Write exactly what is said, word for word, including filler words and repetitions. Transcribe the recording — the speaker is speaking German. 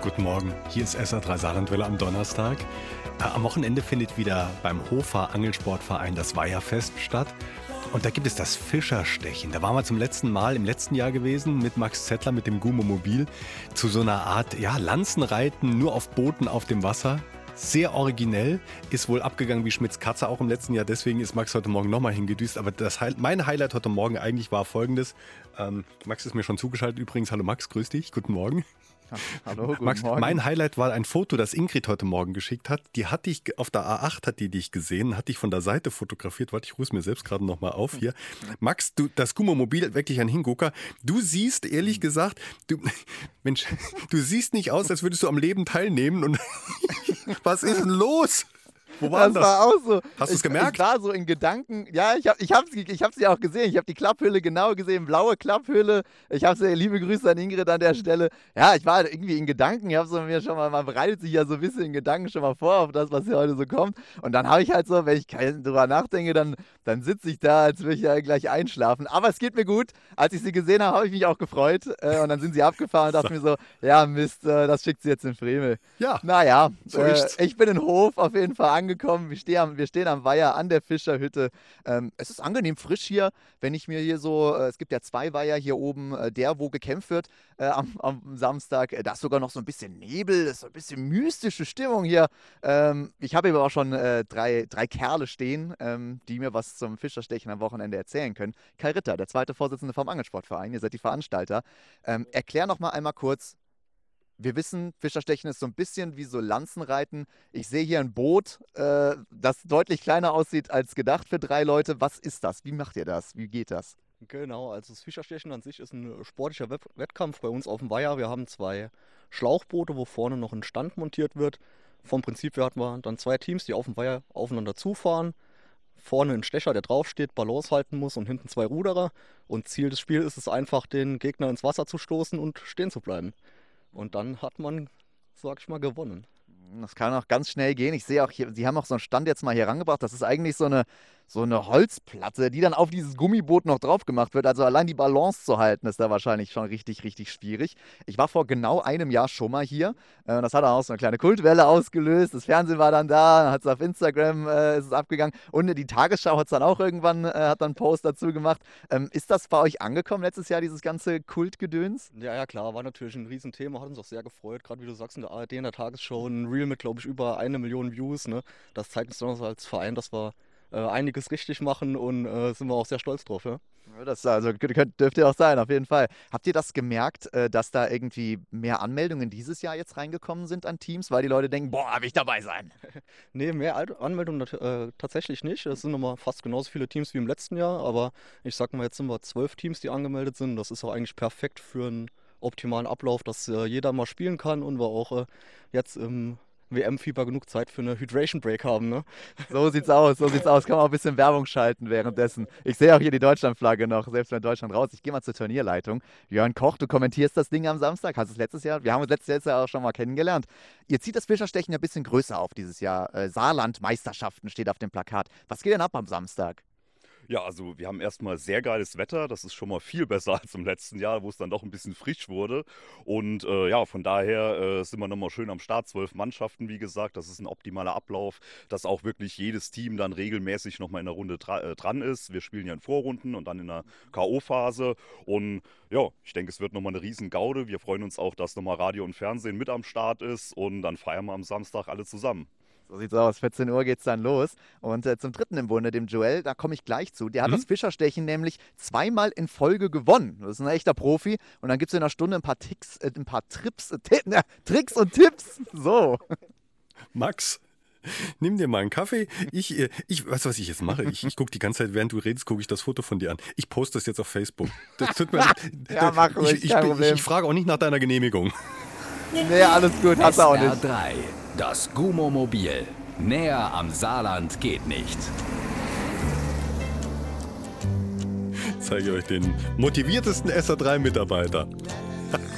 Guten Morgen, hier ist S R drei Saarlandwelle am Donnerstag. Äh, Am Wochenende findet wieder beim Hofer Angelsportverein das Weiherfest statt. Und da gibt es das Fischerstechen. Da waren wir zum letzten Mal im letzten Jahr gewesen mit Max Zettler, mit dem Gumo-Mobil, zu so einer Art ja, Lanzenreiten nur auf Booten auf dem Wasser. Sehr originell, ist wohl abgegangen wie Schmitz Katze auch im letzten Jahr. Deswegen ist Max heute Morgen nochmal hingedüst. Aber das, Hi- mein Highlight heute Morgen eigentlich war folgendes. Ähm, Max ist mir schon zugeschaltet übrigens. Hallo Max, grüß dich. Guten Morgen. Hallo, guten Max, Morgen. mein Highlight war ein Foto, das Ingrid heute Morgen geschickt hat. Die hatte ich auf der A acht, hat die dich gesehen, hatte ich von der Seite fotografiert. Warte, ich rufe es mir selbst gerade nochmal auf hier. Max, du, das Gumo-Mobil, wirklich ein Hingucker. Du siehst, ehrlich gesagt, du, Mensch, du siehst nicht aus, als würdest du am Leben teilnehmen. Und was ist denn los? Wo war Das das? war auch so. Hast du's Ich- gemerkt? Ich war so in Gedanken. Ja, ich habe ich hab's, ich hab's ja auch gesehen. Ich habe die Klapphülle genau gesehen. Blaue Klapphülle. Ich habe sie, liebe Grüße an Ingrid an der Stelle. Ja, ich war halt irgendwie in Gedanken. Ich habe so mir schon mal, man bereitet sich ja so ein bisschen in Gedanken schon mal vor auf das, was hier heute so kommt. Und dann habe ich halt so, wenn ich kein- drüber nachdenke, dann, dann sitze ich da, als würde ich ja gleich einschlafen. Aber es geht mir gut. Als ich sie gesehen habe, habe ich mich auch gefreut. Äh, und dann sind sie abgefahren und dachte mir so, ja Mist, äh, das schickt sie jetzt in Frevel. Ja, Naja, So äh, ist's. ich bin in Hof auf jeden Fall angekommen. Wir stehen am, wir stehen am Weiher an der Fischerhütte. Ähm, es ist angenehm frisch hier, wenn ich mir hier so, äh, es gibt ja zwei Weiher hier oben, äh, der, wo gekämpft wird äh, am, am Samstag. Äh, da ist sogar noch so ein bisschen Nebel, das ist so ein bisschen mystische Stimmung hier. Ähm, ich habe aber auch schon äh, drei, drei Kerle stehen, ähm, die mir was zum Fischerstechen am Wochenende erzählen können. Kai Ritter, der zweite Vorsitzende vom Angelsportverein, ihr seid die Veranstalter. Ähm, erklär noch mal einmal kurz, wir wissen, Fischerstechen ist so ein bisschen wie so Lanzenreiten. Ich sehe hier ein Boot, äh, das deutlich kleiner aussieht als gedacht für drei Leute. Was ist das? Wie macht ihr das? Wie geht das? Genau, also das Fischerstechen an sich ist ein sportlicher Wett- Wettkampf bei uns auf dem Weiher. Wir haben zwei Schlauchboote, wo vorne noch ein Stand montiert wird. Vom Prinzip her hatten wir dann zwei Teams, die auf dem Weiher aufeinander zufahren. Vorne ein Stecher, der draufsteht, Balance halten muss und hinten zwei Ruderer. Und Ziel des Spiels ist es einfach, den Gegner ins Wasser zu stoßen und stehen zu bleiben. Und dann hat man, sag ich mal, gewonnen. Das kann auch ganz schnell gehen. Ich sehe auch hier, Sie haben auch so einen Stand jetzt mal hier rangebracht. Das ist eigentlich so eine, so eine Holzplatte, die dann auf dieses Gummiboot noch drauf gemacht wird. Also allein die Balance zu halten, ist da wahrscheinlich schon richtig, richtig schwierig. Ich war vor genau einem Jahr schon mal hier. Äh, das hat dann auch so eine kleine Kultwelle ausgelöst. Das Fernsehen war dann da, dann hat es auf Instagram äh, ist es abgegangen. Und die Tagesschau hat es dann auch irgendwann, äh, hat dann einen Post dazu gemacht. Ähm, ist das bei euch angekommen letztes Jahr, dieses ganze Kultgedöns? Ja, ja, klar, war natürlich ein Riesenthema, hat uns auch sehr gefreut. Gerade wie du sagst, in der A R D, in der Tagesschau, ein Reel mit, glaube ich, über eine Million Views. Ne? Das zeigt uns dann als Verein, dass wir äh, einiges richtig machen und äh, sind wir auch sehr stolz drauf. Ja? Ja, das also, könnt, dürft ihr auch sein, auf jeden Fall. Habt ihr das gemerkt, äh, dass da irgendwie mehr Anmeldungen dieses Jahr jetzt reingekommen sind an Teams, weil die Leute denken, boah, will ich dabei sein? Nee, mehr Al- Anmeldungen nat- äh, tatsächlich nicht. Es sind nochmal fast genauso viele Teams wie im letzten Jahr, aber ich sag mal, jetzt sind wir zwölf Teams, die angemeldet sind. Das ist auch eigentlich perfekt für einen optimalen Ablauf, dass äh, jeder mal spielen kann und wir auch äh, jetzt im W M-Fieber genug Zeit für eine Hydration Break haben. Ne? So sieht's aus, so sieht's aus. Kann man auch ein bisschen Werbung schalten währenddessen. Ich sehe auch hier die Deutschlandflagge noch, selbst wenn Deutschland raus. Ich gehe mal zur Turnierleitung. Jörn Koch, du kommentierst das Ding am Samstag. Hast du es letztes Jahr? Wir haben uns letztes Jahr auch schon mal kennengelernt. Ihr zieht das Fischerstechen ein bisschen größer auf dieses Jahr. Äh, Saarland-Meisterschaften steht auf dem Plakat. Was geht denn ab am Samstag? Ja, also wir haben erstmal sehr geiles Wetter. Das ist schon mal viel besser als im letzten Jahr, wo es dann doch ein bisschen frisch wurde. Und äh, ja, von daher äh, sind wir nochmal schön am Start. Zwölf Mannschaften, wie gesagt. Das ist ein optimaler Ablauf, dass auch wirklich jedes Team dann regelmäßig nochmal in der Runde dra äh, dran ist. Wir spielen ja in Vorrunden und dann in der K O-Phase. Und ja, ich denke, es wird nochmal eine riesen Gaude. Wir freuen uns auch, dass nochmal Radio und Fernsehen mit am Start ist. Und dann feiern wir am Samstag alle zusammen. So sieht's aus. vierzehn Uhr geht's dann los. Und äh, zum dritten im Bunde, dem Joel, da komme ich gleich zu. Der hat Mhm. das Fischerstechen nämlich zweimal in Folge gewonnen. Das ist ein echter Profi. Und dann gibt es in einer Stunde ein paar Ticks, äh, ein paar Trips, äh, Ti- na, Tricks und Tipps. So. Max, nimm dir mal einen Kaffee. Ich, äh, ich weißt du, was ich jetzt mache? Ich, ich gucke die ganze Zeit, während du redest, gucke ich das Foto von dir an. Ich poste das jetzt auf Facebook. Das tut mir leid. Ja, mach ruhig, ich, ich, kein bin- Problem. ich, ich frage auch nicht nach deiner Genehmigung. Nee, alles gut, hast du auch nicht. S R drei, das Gumo-Mobil. Näher am Saarland geht nicht. Ich zeige euch den motiviertesten S R drei Mitarbeiter.